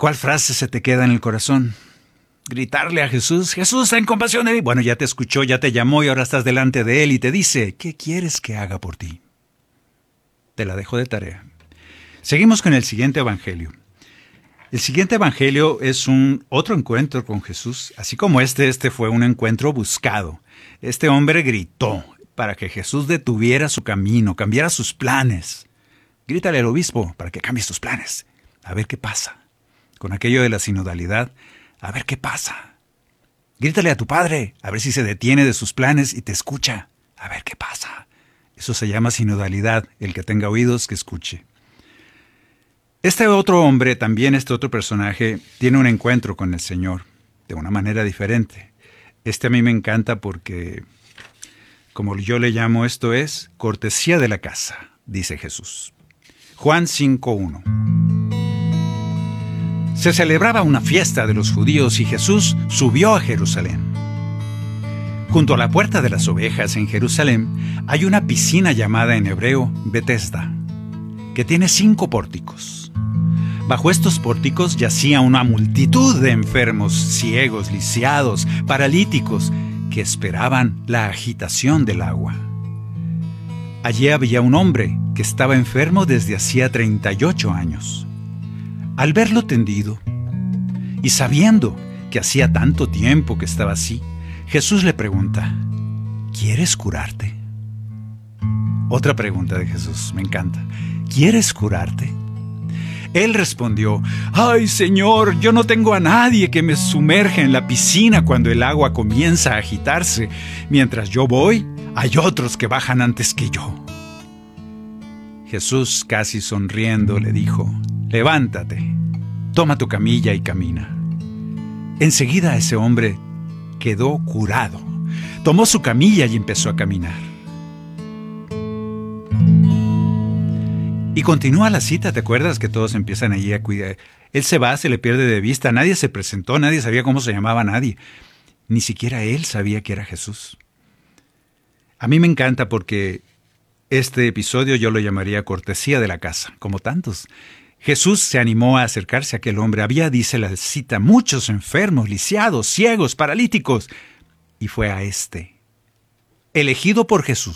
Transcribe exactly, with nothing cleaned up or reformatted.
¿Cuál frase se te queda en el corazón? Gritarle a Jesús, Jesús, ten compasión de mí. Bueno, ya te escuchó, ya te llamó y ahora estás delante de Él y te dice, ¿qué quieres que haga por ti? Te la dejo de tarea. Seguimos con el siguiente evangelio. El siguiente evangelio es un otro encuentro con Jesús. Así como este, este fue un encuentro buscado. Este hombre gritó para que Jesús detuviera su camino, cambiara sus planes. Grítale al obispo para que cambie sus planes. A ver qué pasa. Con aquello de la sinodalidad, a ver qué pasa. Grítale a tu padre, a ver si se detiene de sus planes y te escucha. A ver qué pasa. Eso se llama sinodalidad. El que tenga oídos, que escuche. Este otro hombre, también este otro personaje, tiene un encuentro con el Señor de una manera diferente. Este a mí me encanta porque, como yo le llamo, esto es cortesía de la casa, dice Jesús. Juan cinco uno. Se celebraba una fiesta de los judíos y Jesús subió a Jerusalén. Junto a la puerta de las ovejas en Jerusalén hay una piscina llamada en hebreo Betesda, que tiene cinco pórticos. Bajo estos pórticos yacía una multitud de enfermos, ciegos, lisiados, paralíticos, que esperaban la agitación del agua. Allí había un hombre que estaba enfermo desde hacía treinta y ocho años. Al verlo tendido, y sabiendo que hacía tanto tiempo que estaba así, Jesús le pregunta, ¿quieres curarte? Otra pregunta de Jesús, me encanta. ¿Quieres curarte? Él respondió, ¡ay, Señor, yo no tengo a nadie que me sumerja en la piscina cuando el agua comienza a agitarse. Mientras yo voy, hay otros que bajan antes que yo. Jesús, casi sonriendo, le dijo, levántate, toma tu camilla y camina. Enseguida ese hombre quedó curado. Tomó su camilla y empezó a caminar. Y continúa la cita, ¿te acuerdas que todos empiezan allí a cuidar? Él se va, se le pierde de vista, nadie se presentó, nadie sabía cómo se llamaba nadie. Ni siquiera él sabía que era Jesús. A mí me encanta porque este episodio yo lo llamaría cortesía de la casa, como tantos. Jesús se animó a acercarse a aquel hombre. Había, dice la cita, muchos enfermos, lisiados, ciegos, paralíticos. Y fue a este, elegido por Jesús,